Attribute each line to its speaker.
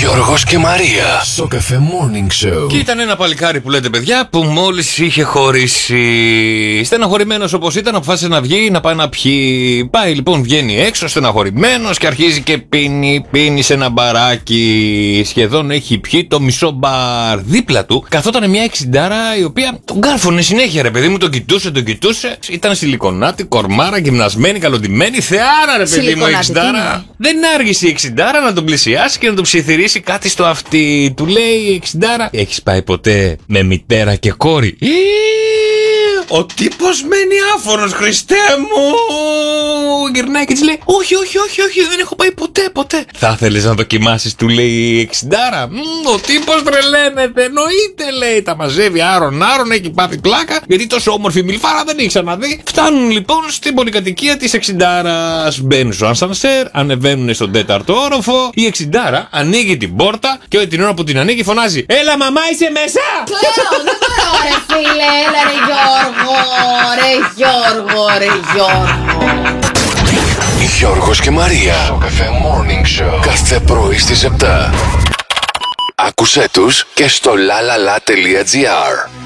Speaker 1: Γιώργος και Μαρία στο Cafe Morning Show.
Speaker 2: Και ήταν ένα παλικάρι που λέτε, παιδιά, που μόλις είχε χωρίσει. Στεναχωρημένος όπως ήταν, αποφάσισε να βγει να πάει να πιει. Πάει λοιπόν, βγαίνει έξω στεναχωρημένος και αρχίζει και πίνει σε ένα μπαράκι. Σχεδόν έχει πιει το μισό μπαρ. Δίπλα του καθόταν μια εξιντάρα η οποία τον κάρφωνε συνέχεια, ρε παιδί μου, τον κοιτούσε. Ήταν σιλικονάτη, κορμάρα, γυμνασμένη, καλοντημένη. Θεάρα, ρε παιδί μου, η εξιντάρα. Δεν άργησε η εξιντάρα να τον πλησιάσει και να τον ψιθυρίσει κάτι στο αυτί. Του λέει η εξιντάρα: έχεις πάει ποτέ με μητέρα και κόρη? Ο τύπος μένει άφωνος, Χριστέ μου! Γυρνάει και της λέει: όχι, δεν έχω πάει ποτέ. Θα ήθελες να δοκιμάσεις, του λέει η εξιντάρα. Ο τύπος τρελαίνεται, εννοείται, λέει. Τα μαζεύει άρον, έχει πάθει πλάκα, γιατί τόσο όμορφη μιλφάρα δεν έχει ξαναδεί. Φτάνουν λοιπόν στην πολυκατοικία της εξιντάρας. Μπαίνουν στο ασανσέρ, ανεβαίνουν στον 4ο όροφο. Η εξιντάρα ανοίγει την πόρτα και την ώρα που την ανοίγει φωνάζει: έλα, μαμά, είσαι μέσα!
Speaker 3: Κλαίω, δεν μπορώ, ρε φίλε, έλα, ρε Γιώργο.
Speaker 1: Γιώργος και Μαρία στο Cafe Morning Show. Κάθε πρωί στις 7. Άκουσέ τους και στο lalala.gr.